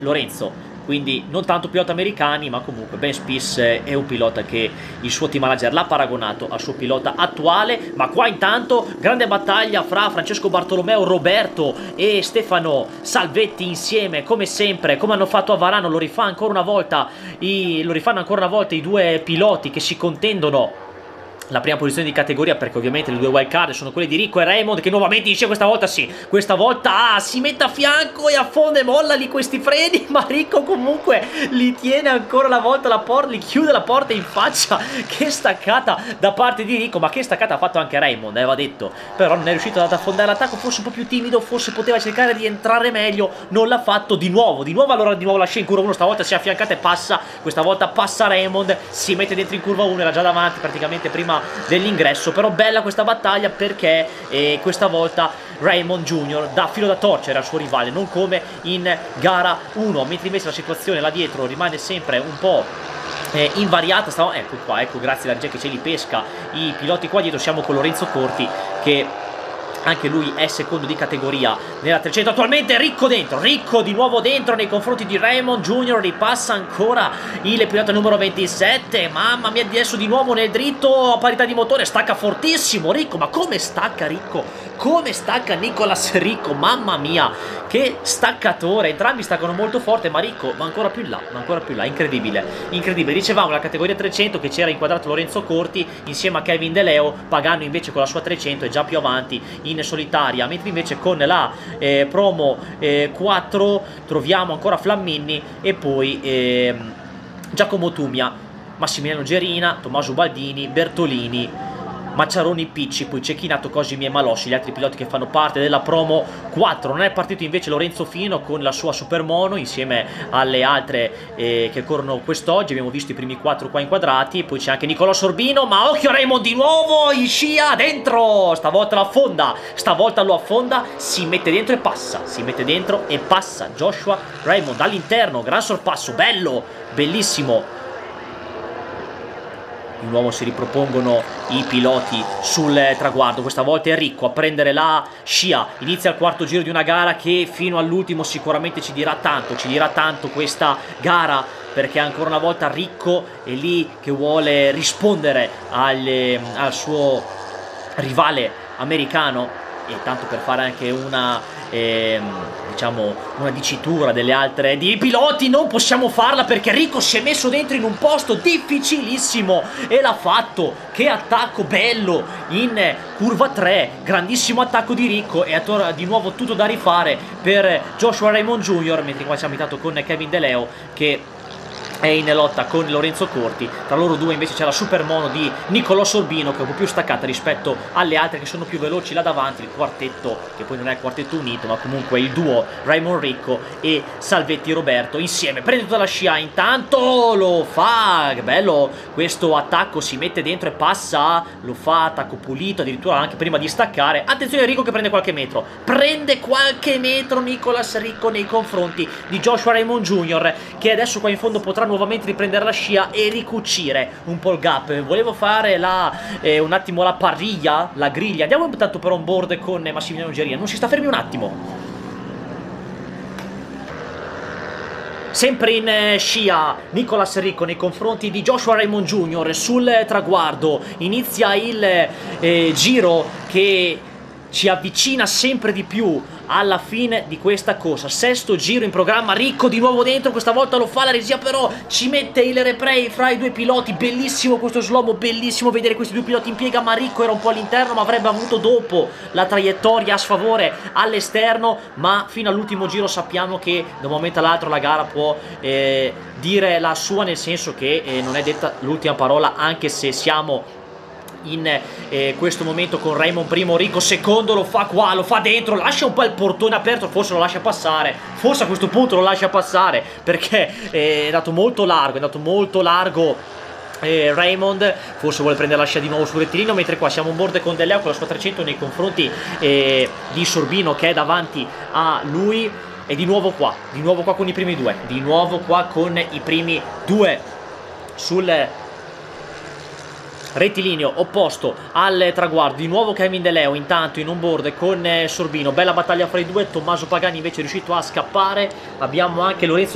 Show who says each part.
Speaker 1: Lorenzo. Quindi non tanto piloti americani, ma comunque Ben Spies è un pilota che il suo team manager l'ha paragonato al suo pilota attuale. Ma qua intanto grande battaglia fra Francesco Bartolomeo, Roberto e Stefano Salvetti insieme, come sempre, come hanno fatto a Varano. Lo rifanno ancora una volta i due piloti che si contendono la prima posizione di categoria, perché ovviamente le due wildcard sono quelle di Ricco e Raymond, che nuovamente insieme questa volta sì, questa volta si mette a fianco e affonda e molla lì questi freni, ma Ricco comunque li tiene ancora una volta la porta, li chiude la porta in faccia. Che staccata da parte di Ricco, ma che staccata ha fatto anche Raymond, va detto, però non è riuscito ad affondare l'attacco, forse un po' più timido, forse poteva cercare di entrare meglio, non l'ha fatto di nuovo, allora di nuovo la scena in curva 1, stavolta si è affiancata e passa, questa volta passa Raymond, si mette dentro in curva 1, era già davanti praticamente prima dell'ingresso. Però bella questa battaglia, perché questa volta Raymond Jr. dà filo da torcere al suo rivale, non come in gara 1, mentre invece la situazione là dietro rimane sempre un po' invariata. Ecco qua, ecco, grazie alla regia che ce li pesca i piloti qua dietro. Siamo con Lorenzo Corti, che anche lui è secondo di categoria nella 300 attualmente. Ricco dentro, Ricco di nuovo dentro nei confronti di Raymond Jr. Ripassa ancora il pilota numero 27, mamma mia, adesso di nuovo nel dritto a parità di motore, stacca fortissimo Ricco, ma come stacca Ricco, come stacca Nicolas Ricco, mamma mia, che staccatore. Entrambi staccano molto forte, ma Ricco va ancora più in là, incredibile, incredibile. Dicevamo la categoria 300 che c'era inquadrato Lorenzo Corti insieme a Kevin De Leo, Pagano invece con la sua 300 è già più avanti in solitaria, mentre invece con la promo 4 troviamo ancora Flamminni e poi Giacomo Tumia, Massimiliano Gerina, Tommaso Baldini, Bertolini, Macciaroni, Picci, poi Cecchinato, Cosimi e Malossi, gli altri piloti che fanno parte della promo 4. Non è partito invece Lorenzo Fino con la sua Supermono insieme alle altre che corrono quest'oggi. Abbiamo visto i primi 4 qua inquadrati, poi c'è anche Nicolò Sorbino, ma occhio a Raymond di nuovo in scia, dentro, stavolta lo affonda, si mette dentro e passa Joshua Raymond all'interno, gran sorpasso, bello, bellissimo. Di nuovo si ripropongono i piloti sul traguardo, questa volta è Ricco a prendere la scia, inizia il quarto giro di una gara che fino all'ultimo sicuramente ci dirà tanto questa gara, perché ancora una volta Ricco è lì che vuole rispondere al suo rivale americano, e tanto per fare anche una diciamo una dicitura delle altre di piloti, non possiamo farla perché Ricco si è messo dentro in un posto difficilissimo e l'ha fatto. Che attacco bello in curva 3, grandissimo attacco di Ricco, e di nuovo tutto da rifare per Joshua Raymond Jr., mentre qua siamo abitato con Kevin De Leo che è in lotta con Lorenzo Corti. Tra loro due invece c'è la Supermono di Nicolò Sorbino, che è un po' più staccata rispetto alle altre che sono più veloci là davanti, il quartetto, che poi non è il quartetto unito ma comunque il duo Raymond Ricco e Salvetti Roberto insieme. Prende tutta la scia, intanto lo fa, che bello questo attacco, si mette dentro e passa, lo fa attacco pulito addirittura anche prima di staccare. Attenzione Ricco che prende qualche metro Nicolas Ricco nei confronti di Joshua Raymond Jr., che adesso qua in fondo potrà nuovamente riprendere la scia e ricucire un po' il gap. Volevo fare un attimo la parriglia, la griglia. Andiamo intanto per on board con Massimiliano Gerina. Non si sta fermi un attimo. Sempre in scia Nicolas Ricco nei confronti di Joshua Raymond Jr. sul traguardo. Inizia il giro che ci avvicina sempre di più alla fine di questa corsa. Sesto giro in programma, Ricco di nuovo dentro, questa volta lo fa la regia, però ci mette il replay fra i due piloti. Bellissimo questo slow, bellissimo vedere questi due piloti in piega, ma Ricco era un po' all'interno, ma avrebbe avuto dopo la traiettoria a sfavore all'esterno. Ma fino all'ultimo giro sappiamo che da un momento all'altro la gara può dire la sua, nel senso che non è detta l'ultima parola, anche se siamo in questo momento con Raymond primo, Ricco secondo. Lo fa qua, lo fa dentro, lascia un po' il portone aperto, forse lo lascia passare, forse a questo punto lo lascia passare perché è andato molto largo Raymond, forse vuole prendere la scia di nuovo sul rettilineo, mentre qua siamo on board con De Leo con la sua 300 nei confronti di Sorbino che è davanti a lui, e di nuovo qua con i primi due, sul rettilineo opposto al traguardo. Di nuovo Kevin De Leo intanto in on board con Sorbino, bella battaglia fra i due. Tommaso Pagani invece è riuscito a scappare. Abbiamo anche Lorenzo